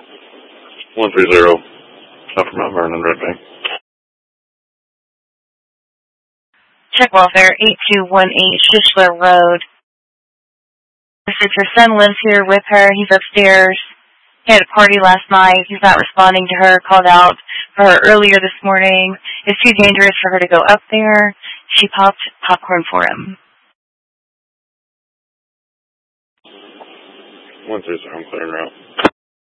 130, up from Mount Vernon, Red Bank. Check welfare, 8218 Shishler Road. If your son lives here with her, he's upstairs. He had a party last night. He's not responding to her. Called out for her earlier this morning. It's too dangerous for her to go up there. She popped popcorn for him. 130, I'm clearing route.